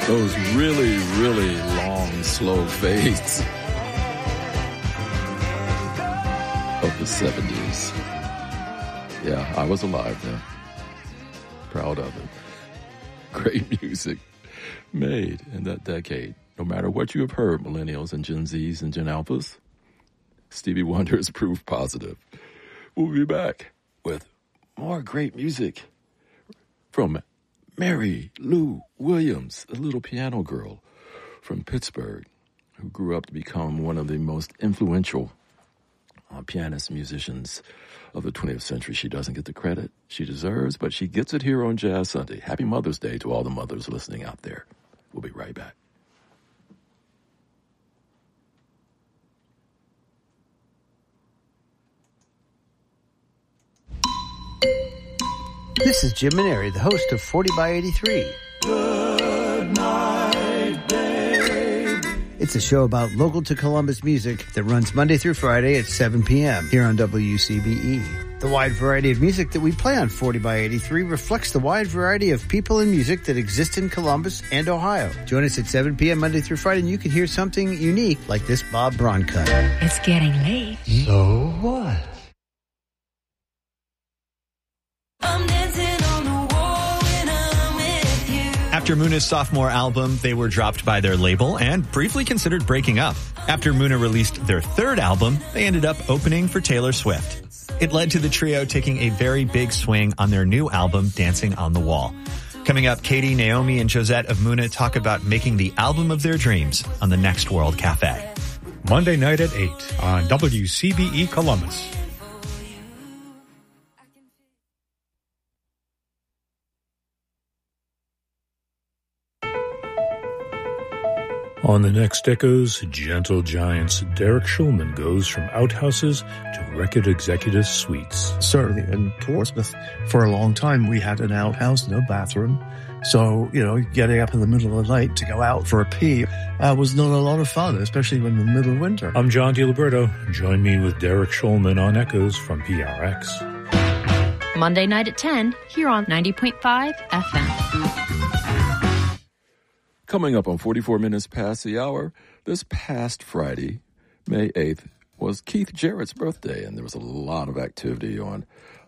Those really, really long, slow fades of the 70s. Yeah, I was alive then. Proud of it. Great music made in that decade. No matter what you have heard, millennials and Gen Zs and Gen Alphas, Stevie Wonder is proof positive. We'll be back with more great music from Mary Lou Williams, a little piano girl from Pittsburgh who grew up to become one of the most influential pianist musicians of the 20th century. She doesn't get the credit she deserves, but she gets it here on Jazz Sunday. Happy Mother's Day to all the mothers listening out there. We'll be right back. This is Jim Maneri, the host of 40 by 83. Good night, babe. It's a show about local to Columbus music that runs Monday through Friday at 7 p.m. here on WCBE. The wide variety of music that we play on 40 by 83 reflects the wide variety of people and music that exist in Columbus and Ohio. Join us at 7 p.m. Monday through Friday and you can hear something unique like this Bob Braun cut. It's getting late. So what? After Muna's sophomore album, they were dropped by their label and briefly considered breaking up. After Muna released their third album, they ended up opening for Taylor Swift. It led to the trio taking a very big swing on their new album, Dancing on the Wall. Coming up, Katie, Naomi, and Josette of Muna talk about making the album of their dreams on the Next World Cafe. Monday night at 8 on WCBE Columbus. On the next Echoes, Gentle Giants, Derek Schulman goes from outhouses to record executive suites. Certainly in Portsmouth, for a long time, we had an outhouse, no bathroom. So, getting up in the middle of the night to go out for a pee was not a lot of fun, especially in the middle of winter. I'm John DiLiberto. Join me with Derek Schulman on Echoes from PRX. Monday night at 10, here on 90.5 FM. Coming up on 44 minutes past the hour, this past Friday, May 8th, was Keith Jarrett's birthday, and there was a lot of activity on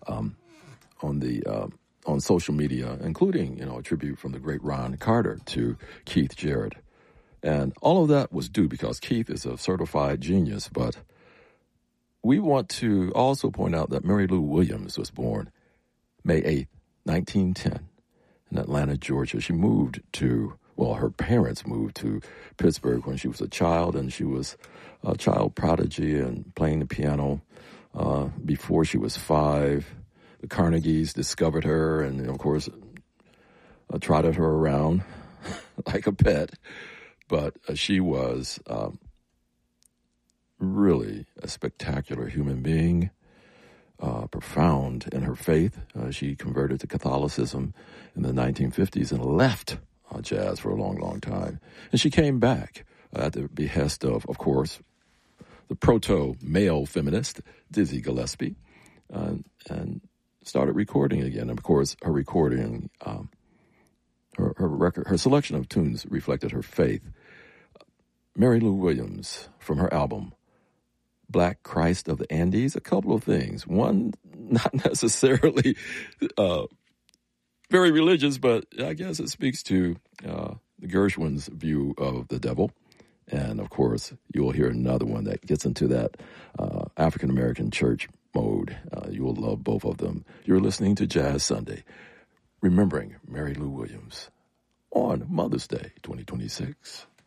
social media, including a tribute from the great Ron Carter to Keith Jarrett, and all of that was due because Keith is a certified genius. But we want to also point out that Mary Lou Williams was born May 8th, 1910, in Atlanta, Georgia. Her parents moved to Pittsburgh when she was a child, and she was a child prodigy and playing the piano before she was 5. The Carnegies discovered her and, of course, trotted her around like a pet. But she was really a spectacular human being, profound in her faith. She converted to Catholicism in the 1950s and left jazz for a long, long time. And she came back at the behest of course, the proto-male feminist, Dizzy Gillespie, and started recording again. And of course, her recording, her selection of tunes reflected her faith. Mary Lou Williams, from her album, Black Christ of the Andes, a couple of things. One, not necessarily very religious, but I guess it speaks to the Gershwin's view of the devil. And, of course, you'll hear another one that gets into that African-American church mode. You will love both of them. You're listening to Jazz Sunday, remembering Mary Lou Williams on Mother's Day 2026.